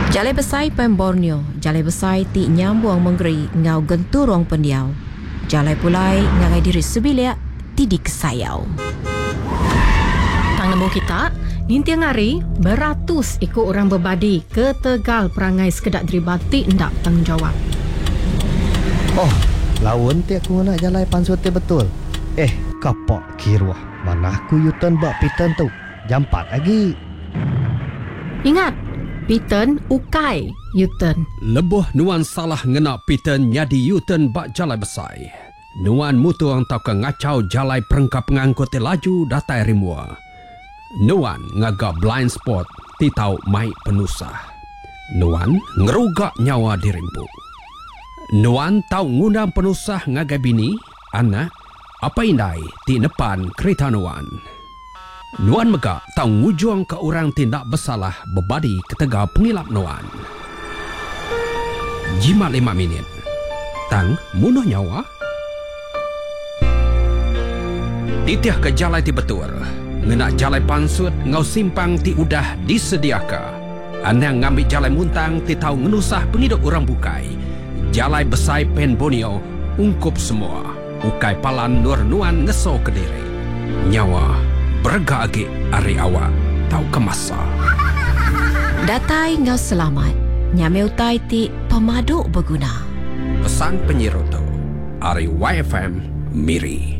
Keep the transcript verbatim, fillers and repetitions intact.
Jalai besai pen Borneo, jalai besai ti nyambung menggeri ngau genturong pendiau. Jalai pulai ngagai diri sebilia ti di kesayau. Tang nemu kita, nintiang hari beratus ikut orang berbadi ke Tegal perangai sekedak deribati ndak tanggungjawab. Oh, lawan ti aku nak jalai pansut ti betul. Eh, kapok kiruah. Mana aku yutan bak pitan tu. Jam empat lagi. Ingat, Piten ukai Yuten. Lebuh nuan salah ngena Piten nyadi Yuten bak jalai besai. Nuan mutuang tau ke ngacau jalai perengkap pengangkut laju datai rimua. Nuan ngagak blind spot ti tau mai penusah. Nuan ngerugak nyawa dirimpu. Nuan tau ngundang penusah ngagai bini, anak, apa indai ti nepan kereta Nuan. Nuan megak tau ngujuang ke orang tindak bersalah berbadi ketega pengilap Nuan. Jimat lima minit. Tang munuh nyawa. Titiah ke jalai ti betul. Ngenak jalai pansut ngau simpang ti udah disediaka. Anang ngambil jalai muntang ti tau ngenusah penghidup orang bukai. Jalai besai pen Borneo ungkup semua. Ukai palan nur Nuan ngeso ke diri. Nyawa berga agi hari awak tau kemasa. Datai ngau selamat. Nyame utai ti pemaduk berguna. Pesan penyirutu. Ari Y F M Miri.